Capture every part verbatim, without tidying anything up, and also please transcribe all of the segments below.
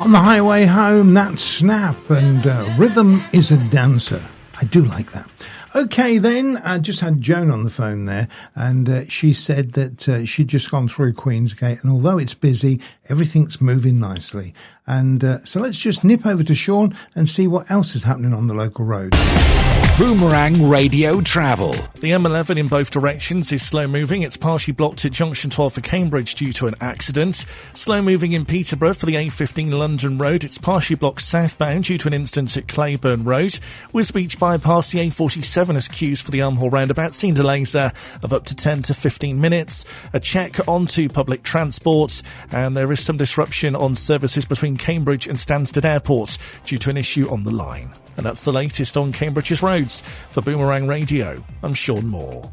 On the highway home, that's Snap, and uh, Rhythm is a Dancer. I do like that. Okay, then, I just had Joan on the phone there, and uh, she said that uh, she'd just gone through Queensgate, and although it's busy, everything's moving nicely. And uh, so let's just nip over to Sean and see what else is happening on the local roads. Boomerang Radio Travel. The M eleven in both directions is slow moving. It's partially blocked at junction twelve for Cambridge due to an accident. Slow moving in Peterborough for the A fifteen London Road. It's partially blocked southbound due to an incident at Claiborne Road. Wisbech bypass the A forty-seven as queues for the Elmhall roundabout. Seen delays there of up to ten to fifteen minutes. A check onto public transport, and there is some disruption on services between Cambridge and Stansted Airport due to an issue on the line. And that's the latest on Cambridge's roads. For Boomerang Radio, I'm Sean Moore.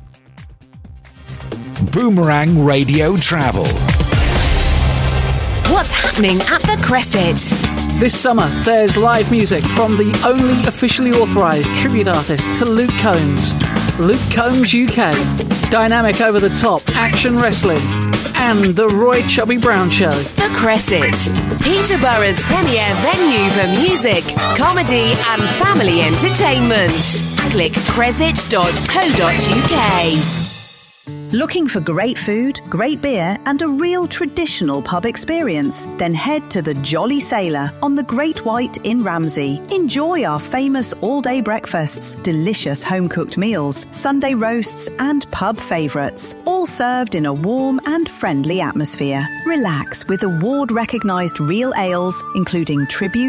Boomerang Radio Travel. What's happening at the Crescent? This summer, there's live music from the only officially authorised tribute artist to Luke Combs. Luke Combs U K. Dynamic over-the-top action wrestling. And the Roy Chubby Brown Show. The Crescent, Peterborough's premier venue for music, comedy and family entertainment. Click crescent dot co dot uk. Looking for great food, great beer and a real traditional pub experience? Then head to the Jolly Sailor on the Great White in Ramsey. Enjoy our famous all-day breakfasts, delicious home-cooked meals, Sunday roasts and pub favourites, all served in a warm and friendly atmosphere. Relax with award-recognised real ales, including Tribute